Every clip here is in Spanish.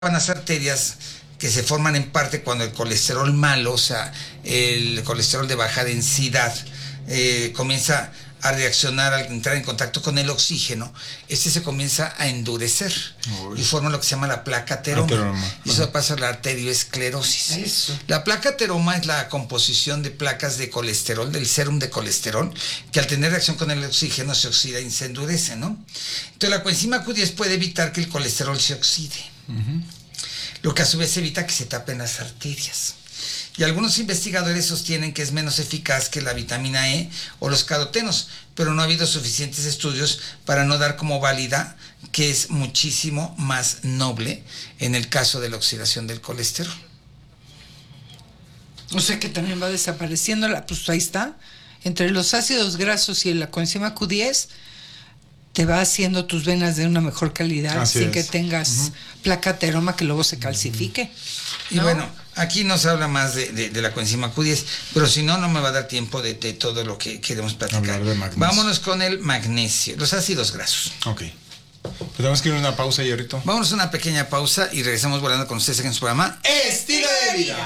las arterias que se forman en parte cuando el colesterol malo, o sea, el colesterol de baja densidad, comienza a reaccionar al entrar en contacto con el oxígeno. Se comienza a endurecer y forma lo que se llama la placa ateroma. Y eso pasa a la arteriosclerosis. Eso. La placa ateroma es la composición de placas de colesterol, del sérum de colesterol, que al tener reacción con el oxígeno se oxida y se endurece, ¿no? Entonces la coenzima Q10 puede evitar que el colesterol se oxide, lo que a su vez evita que se tapen las arterias. Y algunos investigadores sostienen que es menos eficaz que la vitamina E o los carotenos, pero no ha habido suficientes estudios para no dar como válida que es muchísimo más noble en el caso de la oxidación del colesterol. O sea que también va desapareciendo, pues ahí está, entre los ácidos grasos y la coenzima Q10, te va haciendo tus venas de una mejor calidad. Así sin que tengas placa ateroma que luego se calcifique. Y bueno, aquí nos habla más de la coenzima Q10, pero si no, no me va a dar tiempo de todo lo que queremos platicar. Vámonos con el magnesio, los ácidos grasos. Ok. Tenemos que ir a una pausa, Hierrito. Vámonos a una pequeña pausa y regresamos volando con ustedes en su programa Estilo de Vida.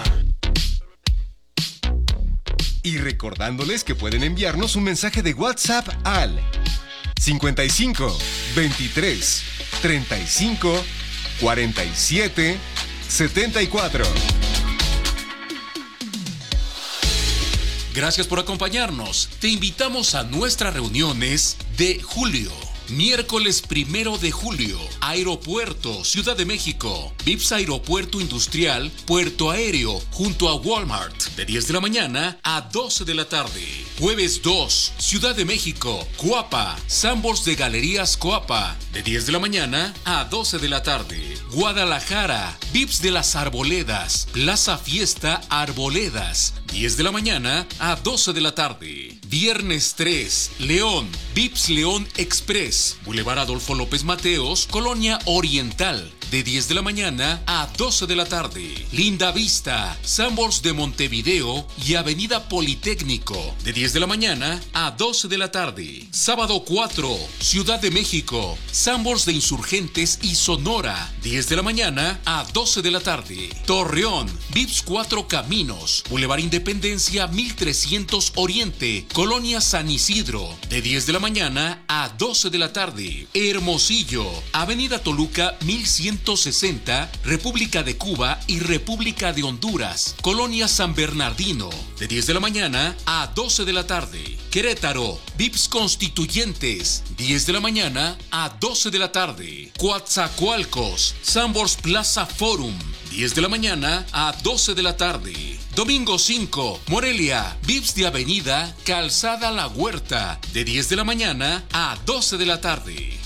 Y recordándoles que pueden enviarnos un mensaje de WhatsApp al 55 23 35 47 74. Gracias por acompañarnos. Te invitamos a nuestras reuniones de julio. Miércoles 1 de julio, Aeropuerto, Ciudad de México, VIPS Aeropuerto Industrial, Puerto Aéreo, junto a Walmart, de 10 de la mañana a 12 de la tarde. Jueves 2, Ciudad de México, Coapa, Sambors de Galerías Coapa, de 10 de la mañana a 12 de la tarde. Guadalajara, VIPS de las Arboledas, Plaza Fiesta Arboledas, 10 de la mañana a 12 de la tarde. Viernes 3, León, VIPS León Express, Boulevard Adolfo López Mateos, Colonia Oriental, de 10 de la mañana a 12 de la tarde. Linda Vista, Sambors de Montevideo y Avenida Politécnico, de 10 de la mañana a 12 de la tarde. Sábado 4, Ciudad de México, Sambors de Insurgentes y Sonora, 10 de la mañana a 12 de la tarde. Torreón, VIPS 4 Caminos, Boulevard Independencia 1300 Oriente, Colonia San Isidro, de 10 de la mañana a 12 de la tarde. Hermosillo, Avenida Toluca 1160, República de Cuba y República de Honduras, Colonia San Bernardino, de 10 de la mañana a 12 de la tarde. Querétaro, VIPS Constituyentes, 10 de la mañana a 12 de la tarde. Coatzacoalcos, Sambors Plaza Forum, 10 de la mañana a 12 de la tarde. Domingo 5, Morelia, VIPS de Avenida Calzada La Huerta, de 10 de la mañana a 12 de la tarde.